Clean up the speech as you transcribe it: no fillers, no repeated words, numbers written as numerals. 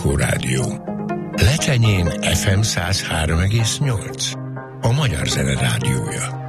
Kossuth Rádió. Letenyén FM 103,8. A Magyar Zene Rádiója.